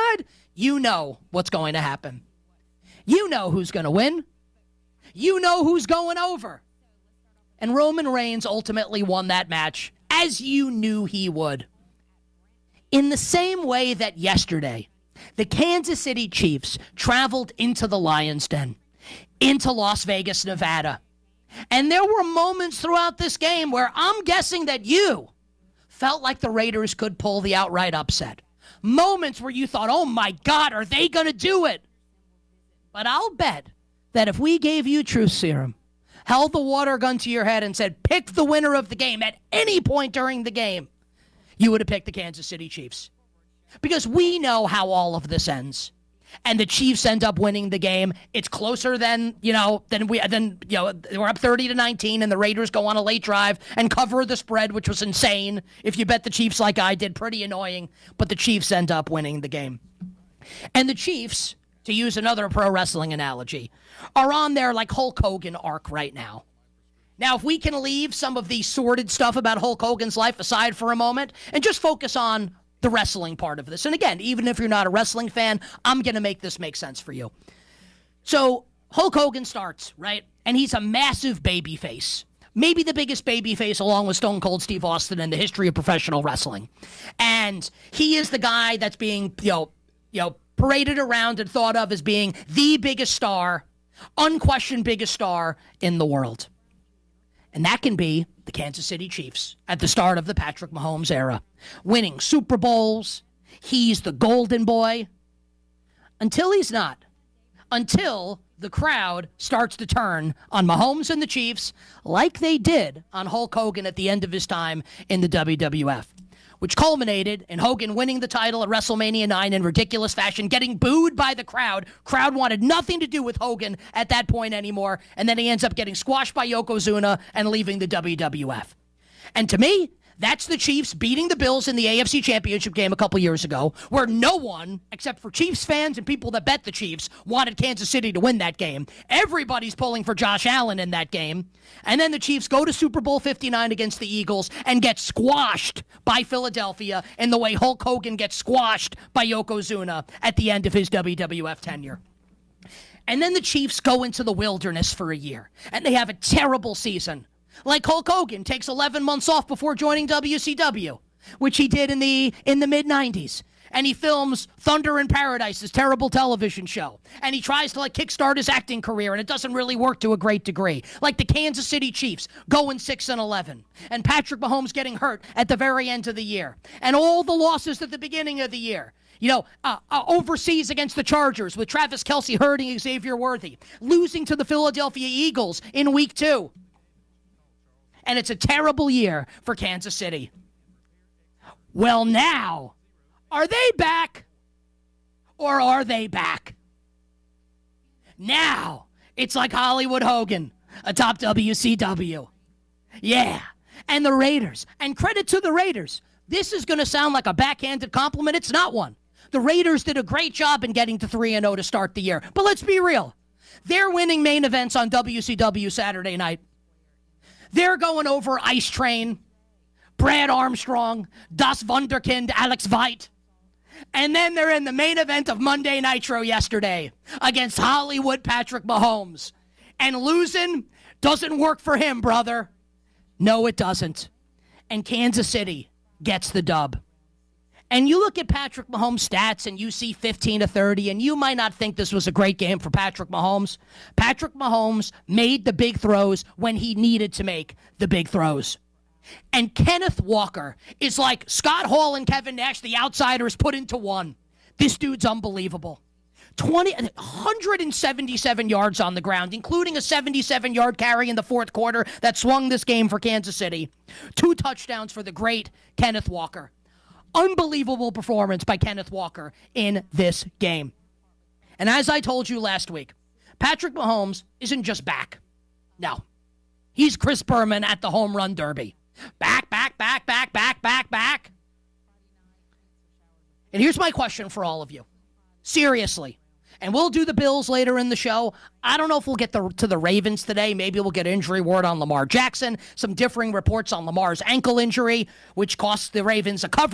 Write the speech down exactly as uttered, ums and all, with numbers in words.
inside, you know what's going to happen. You know who's going to win. You know who's going over. And Roman Reigns ultimately won that match, as you knew he would. In the same way that yesterday, the Kansas City Chiefs traveled into the Lions' Den, into Las Vegas, Nevada. And there were moments throughout this game where I'm guessing that you felt like the Raiders could pull the outright upset. Moments where you thought, oh my God, are they going to do it? But I'll bet that if we gave you truth serum, held the water gun to your head and said, pick the winner of the game at any point during the game, you would have picked the Kansas City Chiefs. Because we know how all of this ends. And the Chiefs end up winning the game. It's closer than, you know, than we, than, you know, we're up thirty to nineteen and the Raiders go on a late drive and cover the spread, which was insane. If you bet the Chiefs like I did, pretty annoying. But the Chiefs end up winning the game. And the Chiefs, to use another pro wrestling analogy, are on their like Hulk Hogan arc right now. Now, if we can leave some of the sordid stuff about Hulk Hogan's life aside for a moment and just focus on the wrestling part of this. And again, even if you're not a wrestling fan, I'm going to make this make sense for you. So Hulk Hogan starts, right? And he's a massive baby face. Maybe the biggest baby face along with Stone Cold Steve Austin in the history of professional wrestling. And he is the guy that's being, you know, you know, paraded around and thought of as being the biggest star, unquestioned biggest star in the world. And that can be the Kansas City Chiefs at the start of the Patrick Mahomes era. Winning Super Bowls. He's the golden boy. Until he's not. Until the crowd starts to turn on Mahomes and the Chiefs like they did on Hulk Hogan at the end of his time in the W W F. Which culminated in Hogan winning the title at WrestleMania nine in ridiculous fashion, getting booed by the crowd. Crowd wanted nothing to do with Hogan at that point anymore, and then he ends up getting squashed by Yokozuna and leaving the W W F. And to me, that's the Chiefs beating the Bills in the A F C Championship game a couple years ago, where no one, except for Chiefs fans and people that bet the Chiefs, wanted Kansas City to win that game. Everybody's pulling for Josh Allen in that game. And then the Chiefs go to Super Bowl fifty-nine against the Eagles and get squashed by Philadelphia in the way Hulk Hogan gets squashed by Yokozuna at the end of his W W F tenure. And then the Chiefs go into the wilderness for a year, and they have a terrible season. Like Hulk Hogan takes eleven months off before joining W C W, which he did in the in the mid nineties. And he films Thunder in Paradise, this terrible television show. And he tries to like kickstart his acting career, and it doesn't really work to a great degree. Like the Kansas City Chiefs going six and eleven. And Patrick Mahomes getting hurt at the very end of the year. And all the losses at the beginning of the year. You know, uh, uh, overseas against the Chargers with Travis Kelce hurting Xavier Worthy. Losing to the Philadelphia Eagles in week two. And it's a terrible year for Kansas City. Well, now, are they back? Or are they back? Now, it's like Hollywood Hogan atop W C W. Yeah, and the Raiders. And credit to the Raiders. This is going to sound like a backhanded compliment. It's not one. The Raiders did a great job in getting to three and oh to start the year. But let's be real. They're winning main events on W C W Saturday night. They're going over Ice Train, Brad Armstrong, Das Wunderkind, Alex Veit. And then they're in the main event of Monday Nitro yesterday against Hollywood Patrick Mahomes. And losing doesn't work for him, brother. No, it doesn't. And Kansas City gets the dub. And you look at Patrick Mahomes' stats and you see fifteen to thirty, and you might not think this was a great game for Patrick Mahomes. Patrick Mahomes made the big throws when he needed to make the big throws. And Kenneth Walker is like Scott Hall and Kevin Nash, the outsiders put into one. This dude's unbelievable. twenty, one hundred seventy-seven yards on the ground, including a seventy-seven-yard carry in the fourth quarter that swung this game for Kansas City. Two touchdowns for the great Kenneth Walker. Unbelievable performance by Kenneth Walker in this game. And as I told you last week, Patrick Mahomes isn't just back. No. He's Chris Berman at the home run derby. Back, back, back, back, back, back, back. And here's my question for all of you. Seriously. And we'll do the Bills later in the show. I don't know if we'll get the, to the Ravens today. Maybe we'll get injury word on Lamar Jackson. Some differing reports on Lamar's ankle injury, which cost the Ravens a cover.